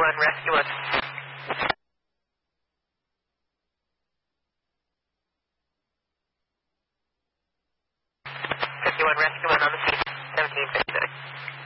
51, rescue 1. 51, rescue 1 on the scene, 1756.